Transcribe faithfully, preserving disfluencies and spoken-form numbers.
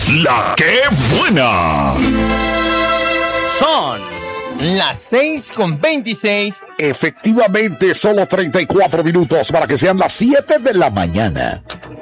La que buena. Son las seis con veintiséis. Efectivamente, solo treinta y cuatro minutos para que sean las siete de la mañana.